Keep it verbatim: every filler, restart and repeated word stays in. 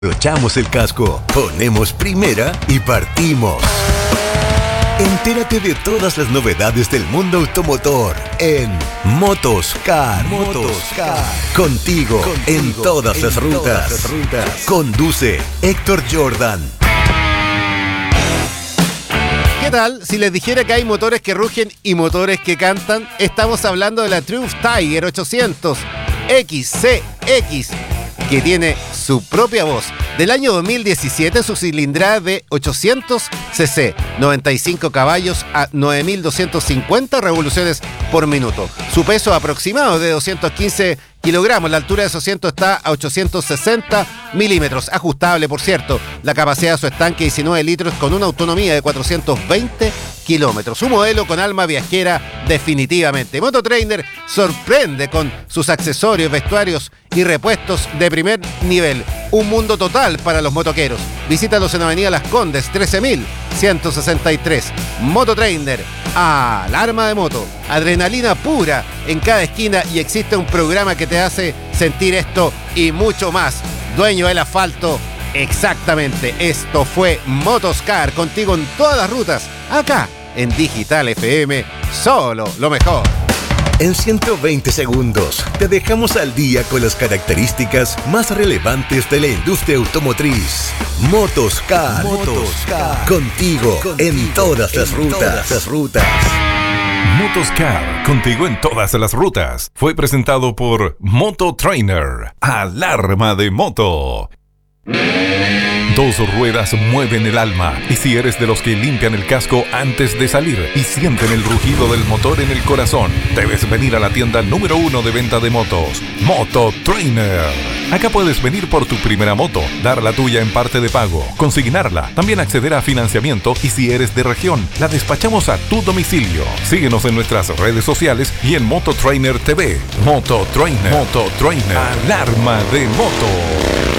Abrochamos el casco, ponemos primera y partimos. Entérate de todas las novedades del mundo automotor en Motoscar. Motoscar. Contigo, Contigo en todas, en las, rutas. todas las rutas. Conduce Héctor Jordan. ¿Qué tal? Si les dijera que hay motores que rugen y motores que cantan, estamos hablando de la Triumph Tiger ochocientos X C X, que tiene su propia voz. Del año dos mil diecisiete, su cilindrada de ochocientos cc, noventa y cinco caballos a nueve mil doscientas cincuenta revoluciones por minuto. Su peso aproximado de doscientos quince kilogramos. La altura de su asiento está a ochocientos sesenta milímetros, ajustable por cierto. La capacidad de su estanque diecinueve litros con una autonomía de cuatrocientos veinte kilómetros. Su modelo con alma viajera definitivamente. Mototrainer sorprende con sus accesorios, vestuarios y repuestos de primer nivel. Un mundo total para los motoqueros. Visítalos en Avenida Las Condes, trece mil ciento sesenta y tres. Mototrainer, alarma de moto, adrenalina pura en cada esquina, y existe un programa que te hace sentir esto y mucho más. Dueño del asfalto, exactamente. Esto fue Motoscar, contigo en todas las rutas, acá en Digital F M, solo lo mejor. En ciento veinte segundos te dejamos al día con las características más relevantes de la industria automotriz. Motoscar. Motoscar. Contigo, contigo en todas las en rutas. Todas las rutas. Motoscar, contigo en todas las rutas. Fue presentado por Mototrainer, alarma de moto. Dos ruedas mueven el alma, y si eres de los que limpian el casco antes de salir y sienten el rugido del motor en el corazón, debes venir a la tienda número uno de venta de motos, Mototrainer. Acá puedes venir por tu primera moto, dar la tuya en parte de pago, consignarla, también acceder a financiamiento, y si eres de región, la despachamos a tu domicilio. Síguenos en nuestras redes sociales y en Mototrainer T V. Mototrainer, Mototrainer, alarma de moto.